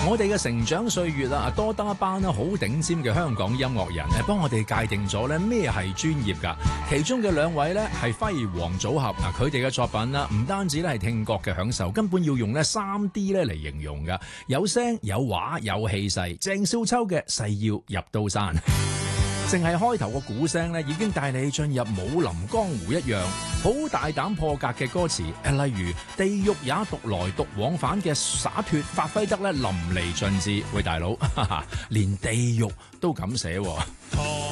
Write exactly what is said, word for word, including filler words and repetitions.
我哋嘅成長歲月啊，多得一班好頂尖嘅香港音樂人，誒幫我哋界定咗咧咩係專業㗎。其中嘅兩位咧係輝煌組合啊，佢哋嘅作品啦，唔單止咧係聽覺嘅享受，根本要用咧三 D 咧嚟形容㗎，有聲有畫有氣勢。鄭少秋嘅誓要入刀山。淨係開頭個鼓聲咧，已經帶你進入武林江湖一樣，好大膽破格嘅歌詞，誒，例如地獄也獨來獨往返嘅灑脫，發揮得咧淋漓盡致。喂，大佬，哈哈，連地獄都咁寫喎。